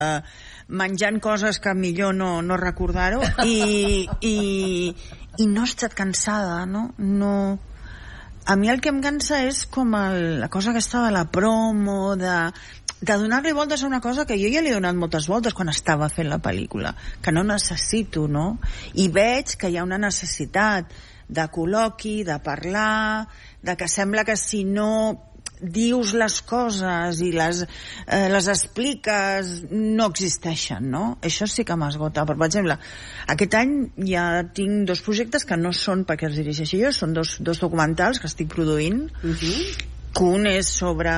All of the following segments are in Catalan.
menjant coses que millor no recordar-ho, i no he estat cansada, no. A mi el que em cansa és com la cosa aquesta de la promo, de donar-li voltes a una cosa que jo ja li he donat moltes voltes quan estava fent la pel·lícula, que no necessito, no? I veig que hi ha una necessitat de col·loqui, de parlar, de que sembla que si no dius les coses i les expliques no existeixen, no? Això sí que m'esgota. Per exemple, aquest any ja tinc 2 projectes que no són perquè els dirigeixi jo, són dos documentals que estic produint. Que un és sobre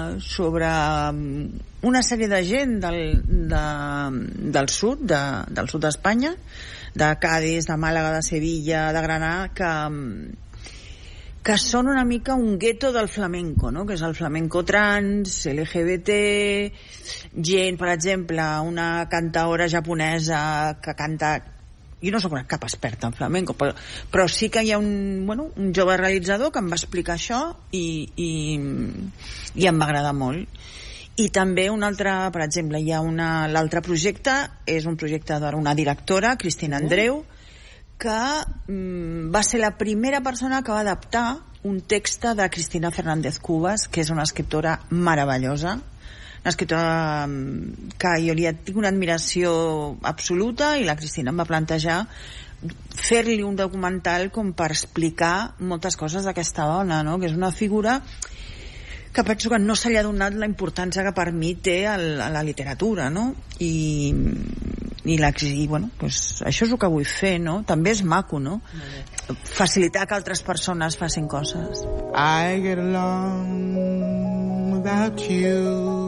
una sèrie de gent del sud d'Espanya, de Cádiz, de Màlaga, de Sevilla, de Granada, que són una mica un gueto del flamenco, no? Que és el flamenco trans, LGBT, gent, per exemple, una cantaora japonesa que canta... Jo no soc cap experta en flamenco, però sí que hi ha un jove realitzador que em va explicar això i em va agradar molt. I també un altre, per exemple, l'altre projecte és un projecte d'una directora, Cristina Andreu, que va ser la primera persona que va adaptar un text de Cristina Fernández Cubas, que és una escriptora meravellosa, una escriptora que jo li tinc una admiració absoluta, i la Cristina em va plantejar fer-li un documental com per explicar moltes coses d'aquesta dona, no? Que és una figura que penso que no se li ha donat la importància que per mi té a la literatura, no? I bueno, pues això és el que vull fer, no? També és maco, no? Facilitar que altres persones facin coses. I get along without you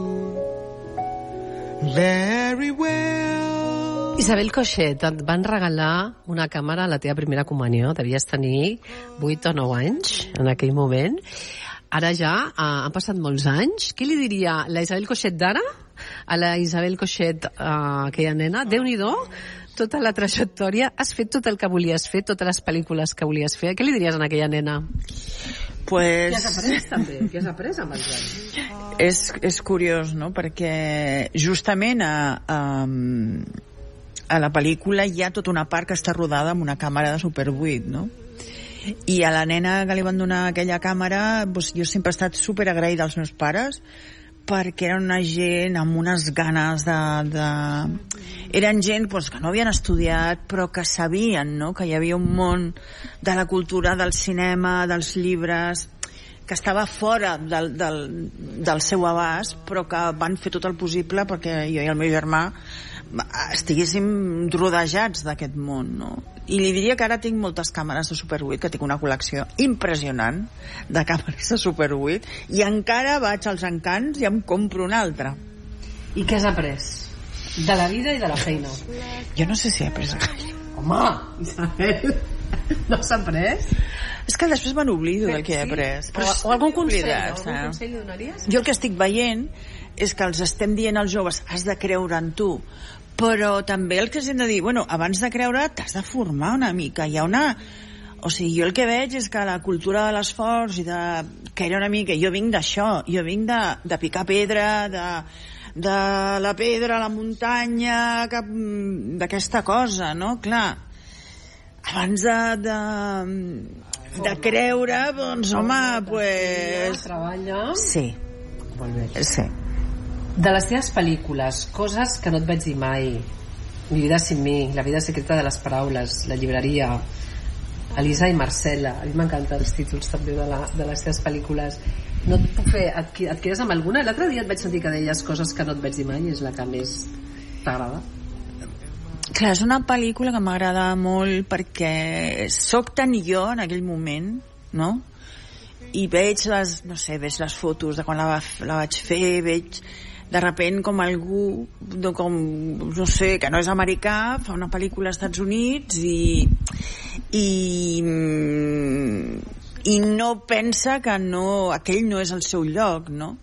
very well. Isabel Coixet, et van regalar una càmera a la teva primera comunió. Devies tenir 8 o 9 anys en aquell moment. Ara ja han passat molts anys. Què li diria la Isabel Coixet d'ara a la Isabel Coixet, aquella nena? Déu-n'hi-do, tota la trajectòria. Has fet tot el que volies fer, totes les pel·lícules que volies fer. Què li diries a aquella nena? Pues... Què has après també? Què has après amb els anys? És curiós, no? Perquè justament a la pel·lícula hi ha tota una part que està rodada amb una càmera de Super 8, no? I a la nena que li van donar aquella càmera, doncs jo sempre he estat super agraïda als meus pares, perquè era una gent amb unes ganes eren gent doncs, que no havien estudiat però que sabien, no? Que hi havia un món de la cultura, del cinema, dels llibres, que estava fora del seu abast, però que van fer tot el possible perquè jo i el meu germà estiguéssim rodejats d'aquest món, no? I li diria que ara tinc moltes càmeres de Super 8, que tinc una col·lecció impressionant de càmeres de Super 8, i encara vaig als encants i em compro una altra. I què has après? De la vida i de la feina? Jo no sé si he après gaire. Home, Isabel, no s'ha après? És que després me n'oblido del que he après. O algun consell, algun consell li donaries? Jo el que estic veient és que els estem dient als joves, has de creure en tu, però també el que els hem de dir, bueno, abans de creure t'has de formar una mica. Hi ha una... O sigui, jo el que veig és que la cultura de l'esforç i de creure una mica... Jo vinc d'això, jo vinc de picar pedra, de la pedra a la muntanya, d'aquesta cosa, no? Clar, abans de creure, doncs, home, pues... Treballa... Sí. Molt bé. Sí. De les teves pel·lícules, coses que no et vaig dir mai: Mi vida sin mi, La vida secreta de les paraules, La llibreria, Elisa i Marcela. A mi m'encanten els títols també de les teves pel·lícules. No et puc fer... Et quedes amb alguna? L'altre dia et vaig sentir que deies coses que no et vaig dir mai, és la que més t'agrada. Clar, és una pel·lícula que m'agrada molt perquè soc tan jo en aquell moment, no? I veig veig les fotos de quan la vaig fer, veig de repent com algú no sé, que no és americà, fa una pel·lícula als Estats Units i no pensa que aquell no és el seu lloc, no?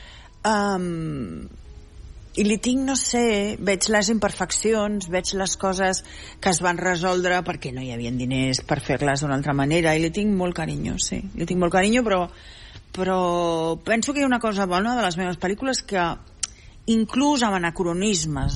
I li tinc, no sé, veig les imperfeccions, veig les coses que es van resoldre perquè no hi havia diners per fer-les d'una altra manera, i li tinc molt carinyo, sí, li tinc molt carinyo, però penso que hi ha una cosa bona de les meves pel·lícules, que inclús amb anacronismes,